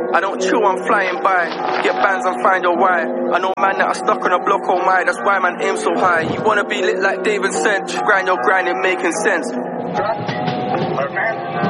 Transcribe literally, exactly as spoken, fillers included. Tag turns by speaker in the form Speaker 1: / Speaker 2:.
Speaker 1: I don't chill, I'm flying by. Get bands and find your why. I know man that are stuck on a block, oh my. That's why man aim so high. You wanna be lit like David said. Just grind your grind and making sense.
Speaker 2: Okay.